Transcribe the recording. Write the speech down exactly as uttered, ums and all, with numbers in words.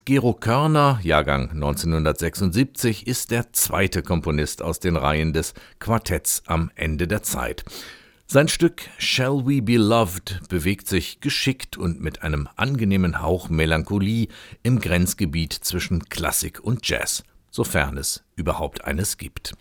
Gero Körner, Jahrgang neunzehnhundertsechsundsiebzig, ist der zweite Komponist aus den Reihen des Quartetts Am Ende der Zeit. Sein Stück Shall We Be Loved bewegt sich geschickt und mit einem angenehmen Hauch Melancholie im Grenzgebiet zwischen Klassik und Jazz, sofern es überhaupt eines gibt.